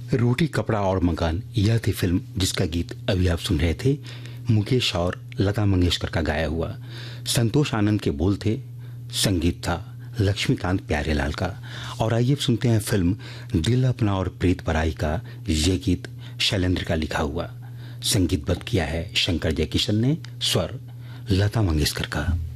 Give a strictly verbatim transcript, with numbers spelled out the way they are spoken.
रोटी कपड़ा और मकान, यह थी फिल्म जिसका गीत अभी आप सुन रहे थे, मुकेश और लता मंगेशकर का गाया हुआ। संतोष आनंद के बोल थे, संगीत था लक्ष्मीकांत प्यारेलाल का। और आइए सुनते हैं फिल्म दिल अपना और प्रीत पराई का ये गीत शैलेंद्र का लिखा हुआ। संगीतबद्ध किया है शंकर जयकिशन ने, स्वर लता मंगेशकर का।